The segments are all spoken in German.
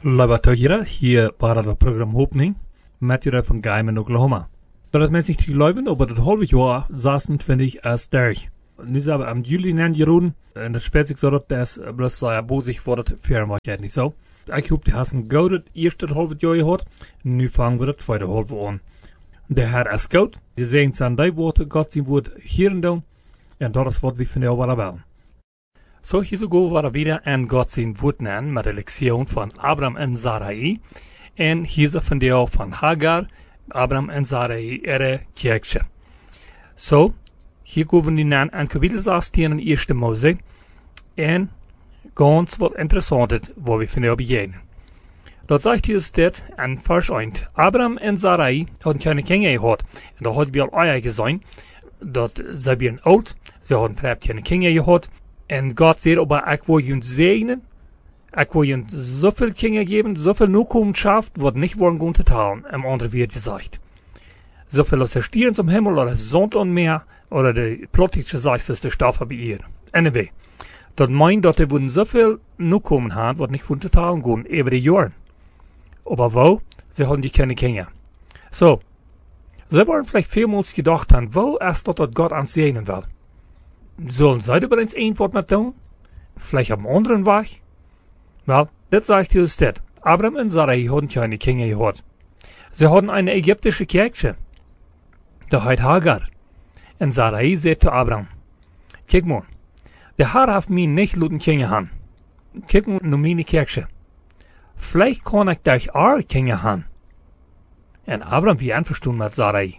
Laboratorieren, hier war het programma Opening met jullie van Gaiman, Oklahoma. Dat is mensen niet geloven, aber dat halve jaar saßen, finde ich, als sterk. Nu zijn we am Juli nennen Jeroen, en dat speelt zich zo dat is bloß so bozig voor het firmaatje, niet zo. Ik hoop, die hebben goed het eerste halve jaar gehad, nu vangen we het tweede halve aan. De Herr is goed, die zeggen zijn die woorden, God zijn woord hier en doen, en dat is wat we van jou willen wel. So, hier so go wir wieder an Gott sein Wort nennen, mit der Lektion von Abraham und Sarai. Und hier so von der von Hagar, Abraham und Sarai, ihre Kirche. So, hier go wir die nennen an Kapitel 16 in 1. Mose. Und ganz was Interessantes, wo wir von der begegnen. Dort sagt hier steht, an Vers 1, Abraham und Sarai hatten keine Kinder gehabt. Und da hat wir Eier gesehen, dort sie waren alt, sie hatten überhaupt keine Kinder gehabt. En God zei, aber ik wil je zegenen, ik wil je zoveel Kinder geben, zoveel Nachkommenschaft, wat nicht wollen gaan te talen, im anderen wird gesagt. Zoveel als der Stieren zum Himmel, oder Sond und Meer, oder de plottische Seite ist der Stoffe bei ihr. Anyway, dat meint, dat er würden zoveel Nachkommen haben, wat nicht wollen te talen gaan, über die Jahren. Aber wo? Sie haben die keine Kinder. So, sie wollen vielleicht vielmals gedacht haben, wo ist dat Gott ans segnen will? Sollen zij er eens een woord met doen? Vielleicht op een anderen weg? Wel, dat zegt hier steht. Abraham und Sarai hadden keine Kinder gehad. Sie hadden eine ägyptische Kirche. Da heet Hagar. En Sarai zei zu Abraham, kijk mal, der Herr heeft mij nicht laten Kinder haben. Kijk mal naar meine Kirche. Vielleicht kann ich dich auch Kinder haben. En Abraham wie einverstanden mit Sarai.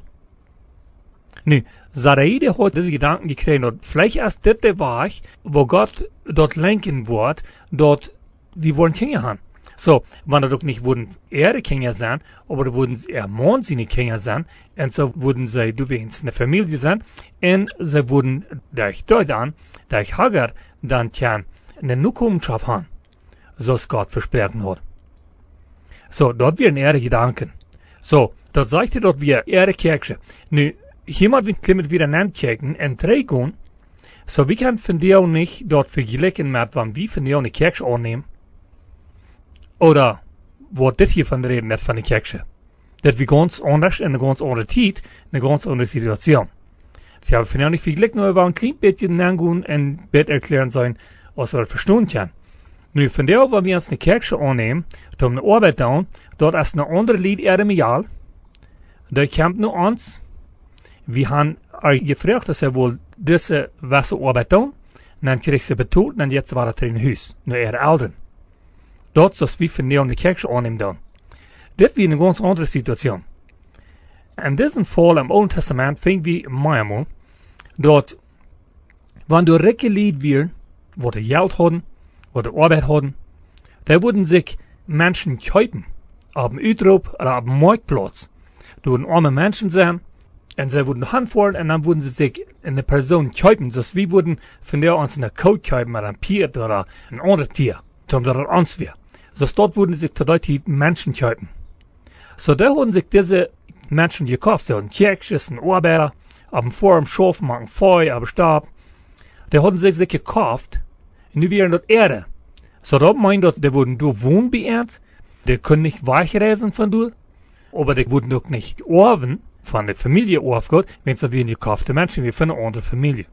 Nu, Sarai, die hat diese Gedanken gekriegt, dat vielleicht ist das der Weg, wo Gott dort lenken wird, dort, wir wollen Kinder haben. So, wenn das doch nicht würden ihre Kinder sein, aber würden sie ihr Mann seine Kinder sein, und so würden sie, du wenigstens eine Familie sein, und sie würden durch dann, durch Hagar, dann eine Nachkommenschaft haben. So es Gott versprochen hat. So, dort wären ihre Gedanken. So, dort sagte dort wir ihre Kirche. Nu, jemand wird klimmen wieder nachchecken und trägen, so wie kann von dir nicht dort vergleichen mit, wann wir von dir eine Kirche annehmen? Oder, wo das hier von reden, nicht von der Kirche? Das wie ganz anders, in einer ganz anderen Zeit, in einer ganz anderen Situation. Sie haben von dir nicht verglichen, aber wir ein klein bisschen nachgehen und Bett erklären sollen, was wir verstehen können. Nu, von der, wenn wir uns eine Kirche annehmen, da eine Arbeit tun, dort ist eine andere Lied Eremial, da kommt nur uns, wir haben gefragt, dass wohl diese Wasserarbeit tun, dann kriegt sie betont, und jetzt war er in Haus, nur ihre Eltern. Dort ist wie von der in die Kirche annehmen dann. Das wie eine ganz andere Situation. In diesem Fall im Alten Testament fing wir manchmal, dort, wenn du Recke Lied wir, wo die Geld hatten, wo die Arbeit hatten, da würden sich Menschen kaufen, auf dem Utrop oder auf dem Marktplatz. Da würden arme Menschen sein, und sie würden handfallen, und dann würden sie sich eine Person kaufen, so wie würden von der uns eine Kuh kaufen, oder ein Pferd, oder ein anderes Tier, damit das uns wäre. So dort würden sich die Menschen kaufen. So da haben sich diese Menschen gekauft, so ein Kirches, ein Arbeiter, auf dem Forum schaffen, machen Feuer, aber Stab. Da haben sich gekauft, und nu wären dort Erde. So da meint das, die würden du wohnen bei uns, die können nicht wegreisen von du, aber die würden doch nicht erben, von der Familie aufgehört, wenn sie wie ein gekaufte Menschen, wie von einer anderen Familie.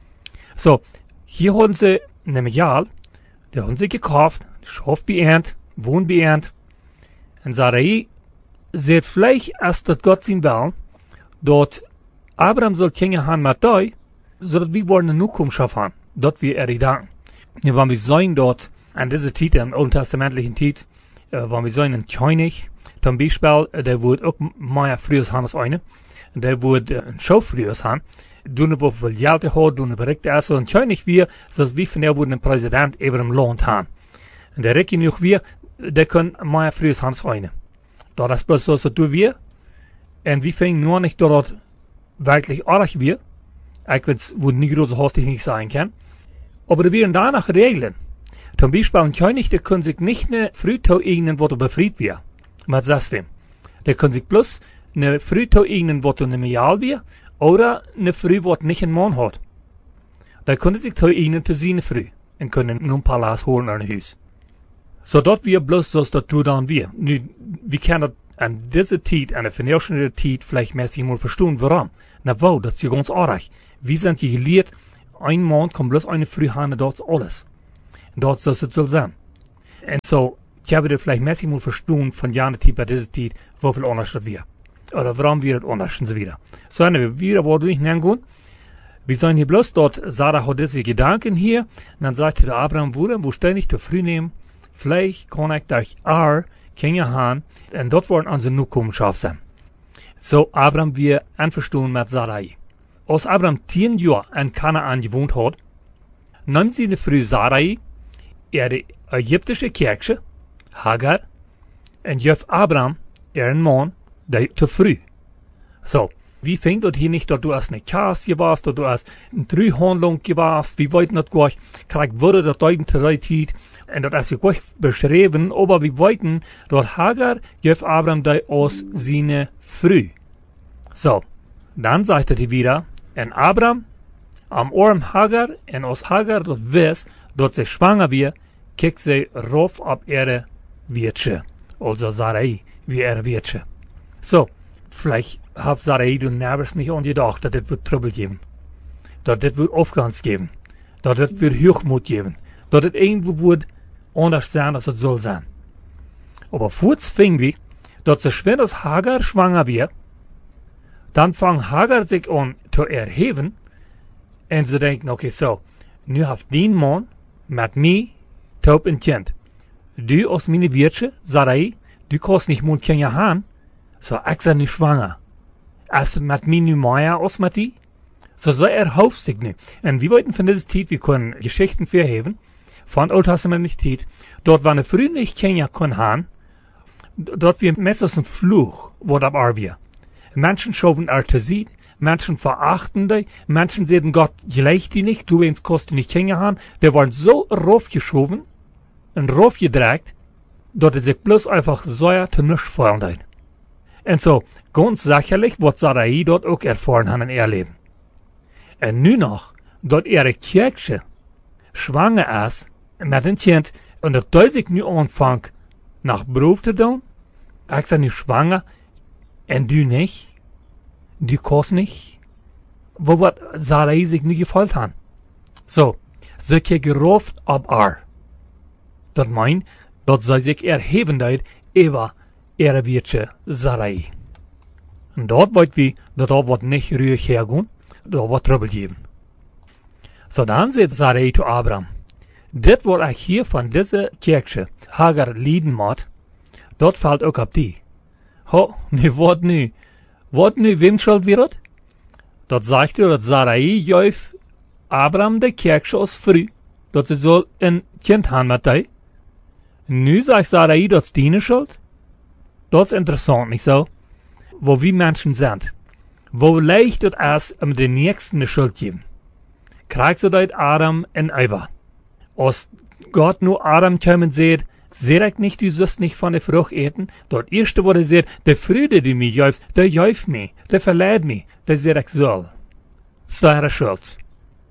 So, hier haben sie nämlich die haben sie gekauft, schafft bei uns, wohnt bei uns, und Sarai sieht vielleicht, als das Gott sein will, dort Abraham soll Kinder haben mit euch, so dass wir wollen eine Nachkommenschaft haben, dort wir ihre Gedanken. Und wenn wir sehen dort, an dieser Zeit, im Alten Testamentlichen Zeit, wenn wir sehen, ein König, zum Beispiel, der wird auch mehr früher haben als eine. Der wird ein Schau früher haben. Doen wo viel Geld hat, doen we recht so ein König wir, so wie von der würden ein Präsident über dem Land haben. Und der Recht noch wir, der können mehr früher haben als eine. Da das bloß so tun wir. Und wir fingen nur nicht dort wirklich arg wir. Ich weiß, wo nicht so hastig nicht sein kann. Aber da werden danach Regeln. Zum Beispiel ein König, der kann sich nicht eine Frühtau eignen, wo er befreit wird. Mit Saswem. Der kann sich bloß eine Frühtau eignen, wo er eine Medial wird, oder eine Früh, wo er nicht einen Mann hat. Der kann sich tau eignen zu seine Früh, und können nur ein Palast holen an ein Haus. So dort wir bloß so das tun dann wir. Nu, wir können an diese Zeit, an der vernehrschende Zeit, vielleicht mäßig mal verstehen, warum. Na wo, das ist ja ganz arg. Wir sind hier gelehrt, ein Monat kommt bloß eine Frühhane, dort ist alles. Und dort soll es soll sein. Und so, ich habe das vielleicht mäßig mal verstehen, von Jahren Zeit bei dieser Zeit, wo viel anders das wir. Oder warum wir das anders und so wieder. So, wir wollen nicht nennen. Wir sollen hier bloß dort, Sarah hat diese Gedanken hier, und dann sagte der Abraham, wo ständig zu früh nehmen, vielleicht kann ich durch Kenia haben, und dort wollen unsere Nachkommenschaft sein. So, Abraham wir einverstanden mit Sarai. Als Abraham 10 Jahre in Kanaan gewohnt hat, nahm sie eine früh Sarai, ihre ägyptische Kirche, Hagar, und gab Abraham, ihren Mann, der zu früh. So, wie fängt dort hier nicht, dass du als eine Kass warst, dass du als eine Trühandlung warst, wie weit nicht gleich, kriegt wurde das deutende Zeit, und das ist gleich beschrieben, aber wir wollten, dass Hagar gab Abraham da aus seine früh. So, dann sagte die wieder, en Abraham, am Ohren Hagar, en aus Hagar dort weiß, dort sie schwanger wird, kijkt sie rauf auf ihre Wirtsche, also Sarai, wie ihre Wirtsche. So, vielleicht hat Sarai du nervös nicht angedacht, dass das wird Trouble geben, dass das wird Aufgangs geben, dass das wird Hochmut geben, dass das irgendwo wird anders sein, als es soll sein. Aber kurz fing wir, dass sie schwer als Hagar schwanger wird, dann fang Hagar sich an zu erheben, und sie denken, okay, so, nu hat den Mann mit mir taub ein Kind. Du aus meine Wirtsche, Sarai, du kannst nicht mein Kind haben, so ich sei nicht schwanger. Als mit mir nu mehr aus mit die, so hofft sich nicht. Und wir wollten von dieser Zeit, wir können Geschichten verheben, von Alttestamentlich Zeit, dort war eine früh nicht Kinder können haben, dort wir meistens ein Fluch, wo das wir. Menschen schauen zu sehen, Menschen verachten dich, Menschen sehen Gott gleich die nicht, du willst kannst du nicht Kinder haben, die waren so raufgeschoben und raufgedreht, dass sie sich bloß einfach so zu nichts fallen. Und so, ganz sicherlich wird Sarai dort auch erfahren haben in ihr Leben. Und nun noch, dort ihre Kirche schwanger ist mit dem Kind, und dass ich nu anfange, nach Beruf zu tun, ich sei nicht schwanger, und du nicht, du kannst nicht, wo wird Sarai sich nicht gefällt haben. So, sie gerufen ab Das meint, dass sie sich erheben deit über ihre Wirtsche Sarai. Und dort wollt wir, dass da wird nicht ruhig hergehen, da wird Trouble geben. So dann sagt Sarai zu Abraham, das was ich hier von dieser Kirche Hagar lieden muss, dort fällt auch ab die. Ho, wat nu, wem schuld wird? Dort sagt er, dass Sarai jäuf Abraham de Kirche aus früh, dass sie soll ein Kind haben mit dir. Nu sagt Sarai, dass deine Schuld? Das ist interessant, nicht so? Wo wir Menschen sind. Wo leicht es um den Nächsten eine Schuld geben. Kriegst du dort Adam en Eva. Als Gott nur Adam kommen sieht, ich nicht, du sollst nicht von der Frucht eten. Dort erste, wo er sagt, der Freude, die mich jäufst, der jäuft mich, der verleiht mich, der sagt, ich soll. Das ist eure Schuld.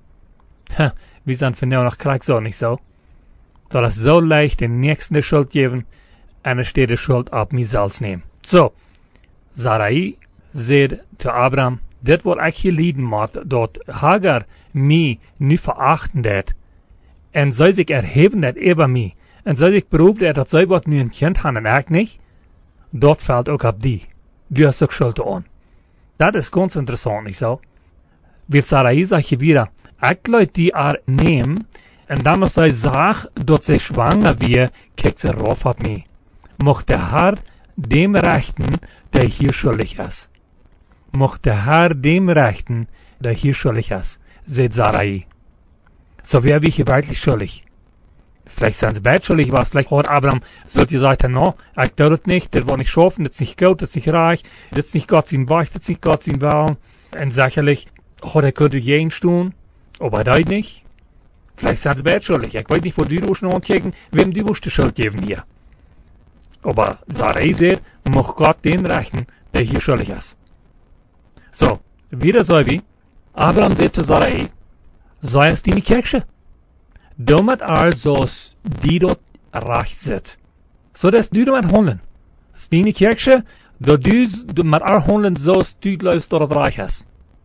Wir sind von now noch kriegst auch nicht so. Das ist so leicht, den Nächsten die Schuld geben, und es steht die Schuld ab mich selbst nehmen. So, Sarai sagt zu Abraham, das was ich hier lieden muss, dort Hagar mich nicht verachten dat, und soll sich erheben dat über mich, und soll sich berufen, dass sie was nur ein Kind haben, und ich nicht, dort fällt auch ab die. Du hast auch Schuld an. Das ist ganz interessant, nicht so? Wie Sarai sagt hier wieder, ich Leute, die nehmen, und dann noch sie sagt, dass sie schwanger wird, kijkt sie rauf auf mich. Mocht der Herr dem rechten, der hier schuldig ist. Mocht der Herr dem rechten, der hier schuldig ist, sagt Sarai. So wer wie hier wirklich schuldig. Vielleicht sind sie beide schuldig, was vielleicht hat Abraham so gesagt, no, ich tue das nicht, das war nicht schaffen, das ist nicht gut, das ist nicht reich, das ist nicht Gott sein Weich, das ist nicht Gott sein Willen. Und sicherlich hat könnte jeden tun, aber das nicht. Vielleicht sind sie beide schuldig. Ich weiß nicht, wo die schon ankicken, wem die die Schuld geben hier. Aber Sarai sagt, mocht Gott den rechten, der hier schuldig ist. So, wieder so wie, Abraham sagt zu Sarai, so ist die Kirche. Damit also die dort recht zit. Zodat du met handelen. Stine Kirche, dat du met haar handelen zo stuurloos door het reich is.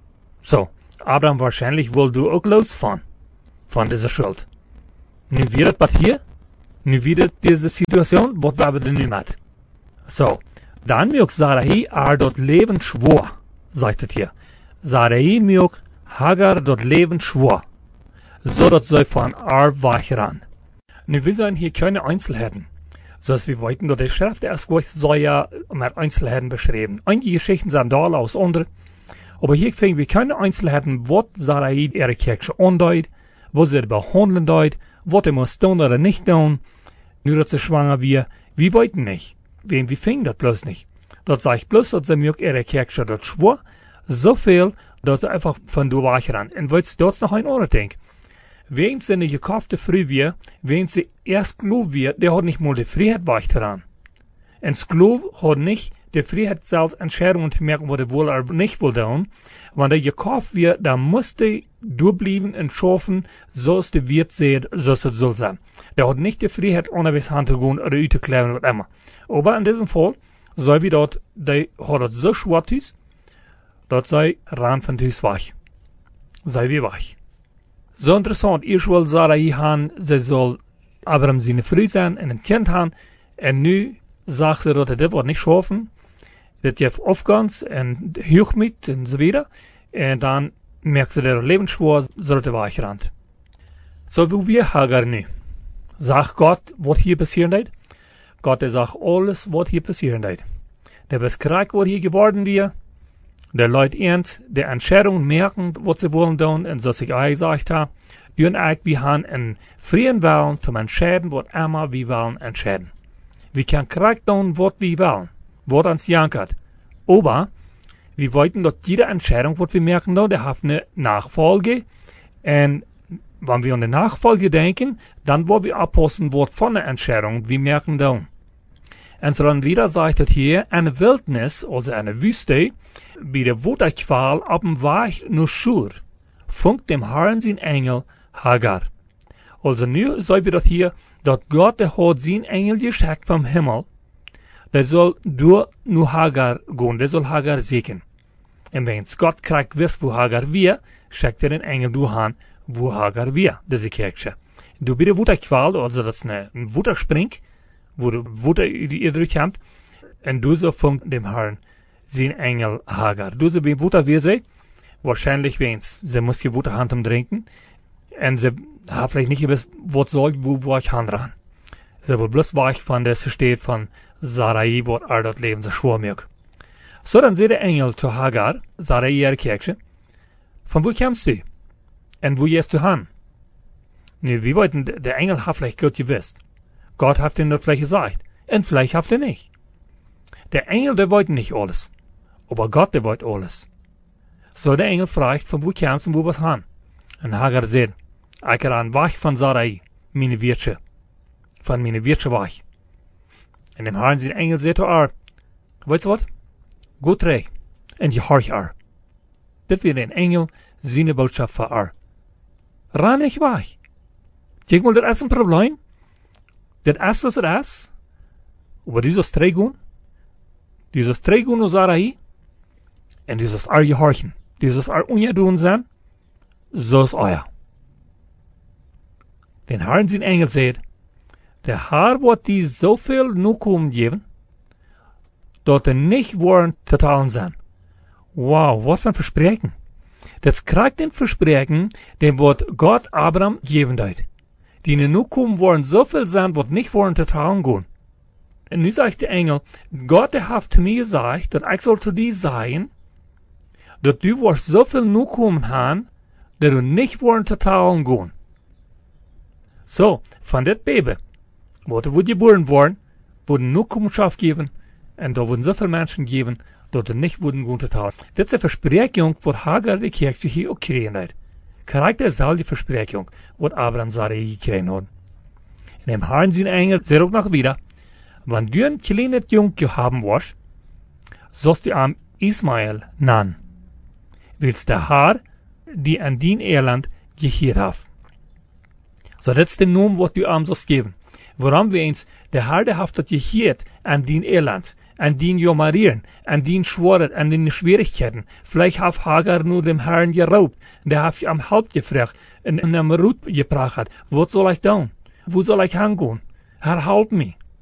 So, Abraham wahrscheinlich wil du ook los van deze schuld. Nu weer het papier, nu weer deze situatie, wat we hebben nu met. So, dan moet Sarai haar dat leven schwor, zegt het hier. Sarai moet Hagar dat leven schwor, zodat zij van haar wegran. Nu, wir zijn hier keine Einzelheiten. Zoals wir wollten, dat de schrift der Erstgleich soll ja mit Einzelheiten beschreiben. Einige Geschichten sind da aus andere. Aber hier finden wir keine Einzelheiten, was Sarai ihre Kirche andeutet, was sie behandeln deut, was er muss tun oder nicht tun. Nur, dass sie schwanger wir wollten nicht. Wir finden das bloß nicht. Das sage ich bloß, dass sie mir ihre Kirche dort schwor, so viel, dass sie einfach von du wegran. Und weil sie dort noch ein anderes denken. Wen sie nicht gekaufte früh wir, wen sie erst glaubt wir, der hat nicht mal die Freiheit weich daran. Ein Sklave hat nicht die Freiheit selbst Entscheidungen zu merken, was er wohl oder nicht will tun. Wenn der gekauft wird, dann muss der durchbleiben und schaffen, so es der Wirt sieht, so es soll sein. Der hat nicht die Freiheit, ohne bis Hand zu gehen oder zu klären, was immer. Aber in diesem Fall, so wie dort, der hat das so schwer ist, dort sei ran von Tüß weich. Sei wie weich. So interessant, ich will Sarai haben, sie soll Abraham seine Frau sein und ein Kind haben, und nu sagt sie, dass er das nicht schaffen, das gibt Aufgangs und Huch mit und so weiter, und dann merkt sie, der Lebensschwur sollte weichrannt. So wie wir Hagar nu. Sagt Gott, was hier passieren wird? Gott, der sagt alles, was hier passieren wird. Der beschreibt, was hier geworden wird. Der Leute ernst, der Entscheidung merken, was sie wollen tun, und so ich auch gesagt habe, wir haben einen freien Willen zum Entscheiden, was immer wir wollen entscheiden. Wir können korrekt tun, was wir wollen, was uns jankert. Aber, wir wollten, dass jede Entscheidung, was wir merken, der hat eine Nachfolge, und wenn wir an die Nachfolge denken, dann wollen wir abpassen, was von der Entscheidung wir merken tun. Und so dann wieder sagt es hier, eine Wildnis, also eine Wüste, wie der Wutterqual auf dem Weg nur Schur, funkt dem Herrn sein Engel Hagar. Also nu sagen wir das hier, dass Gott der hat sein Engel geschickt vom Himmel, der soll durch nur Hagar gehen, der soll Hagar segnen. Und wenn Gott kriegt wisst, wo Hagar wir, schickt er den Engel durch an, wo Hagar wir, diese Kirche. Du bei der Wutterqual, also das ist ein Wutterspring, wo du Wutter ihr durchkommt, und du so funkt dem Herrn sein Engel Hagar. Du so beim Wutter wie sie, wahrscheinlich wenn's, sie muss die Wutterhand umtrinken, und sie hat vielleicht nicht gewusst, was soll, wo ich Hand ran. Sie wird bloß weich von der steht von Sarai, wo das Leben so schwer mögt. So dann sieht der Engel zu Hagar, Sarai ihre Kirche, von wo kommst du? Und wo gehst du hin? Nu, wir wollten, der Engel hat vielleicht gut gewusst. Gott hat ihm das vielleicht gesagt. Und vielleicht hat er nicht. Der Engel, der wollte nicht alles. Aber Gott, der wollte alles. So der Engel fragt, von wo kommst du und wo was hin? Und Hagar sagt, ich ran weg von Sarai, meine Wirtsche. Von meine Wirtsche weg. Und dem Herrn sein Engel sagt zu ihr, weißt du was? Gut recht. Und gehorch ihr. Das wird ein Engel, seine Botschaft für ihr. Ran nicht weg. Kijk mal, das ist ein Problem. Das ist, was es ist. Aber du sollst trägen. Du sollst trägen, Sarai. Und du sollst ihr gehorchen. Du sollst ihr ungeduldig sein. So ist euer. Den Herrn sein Engel sagt, der Herr wird dir so viel Nukum geben, dass nicht wollen total sein. Wow, was für ein Versprechen. Das kriegt ein Versprechen, dem wird Gott Abraham geben dort. Die Nukum wollen so viel sein, was nicht wollen total gehen. Und nu sagt der Engel, Gott hat zu mir gesagt, dass ich soll zu dir sagen, dass du wirst so viel Nukum haben, dass du nicht wollen total gehen. So, von das Baby, wo geboren worden, wurden Nukumschaft geben, und da wurden so viele Menschen geben, dass sie nicht wurden gehen total. Das ist eine Versprechung, was Hagar die Kirche hier auch kriegen hat. Korrekt ist all die Versprechung, was Abraham Sarai gekriegt hat. In dem Herrn sein Engel sagt auch noch wieder, wenn du ein kleines Junge haben wirst, sollst du am Ismael nennen, willst der Herr, die an dein Irland gehört hat. So, das ist der Name, was du am sollst geben. Waarom wir uns, der Herr, der hat das gehiert an den Elend, an den Jommerieren, an den Schweren, an den Schwierigkeiten. Vielleicht hat Hagar nur dem Herrn geraubt, der hat am Haupt gefragt, und am Rut gebracht. Was soll ich tun? Wo soll ich hingehen? Herr, halt mich.